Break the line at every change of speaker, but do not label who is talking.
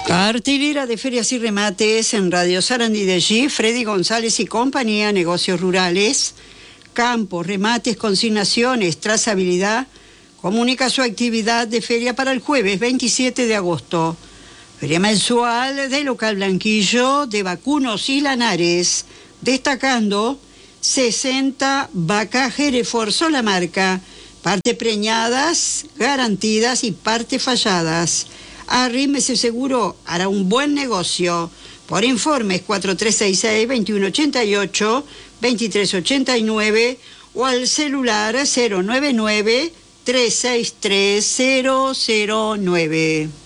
Cartelera de ferias y remates en Radio Sarandí de allí, Freddy González y compañía, negocios rurales, campos, remates, consignaciones, trazabilidad. Comunica su actividad de feria para el jueves 27 de agosto. Feria mensual de local Blanquillo, de vacunos y lanares, destacando 60 vacas Hereford Solamarca, parte preñadas, garantidas y parte falladas. Arrímese seguro, hará un buen negocio. Por informes 4366-2188, 2389 o al celular 099-363-009.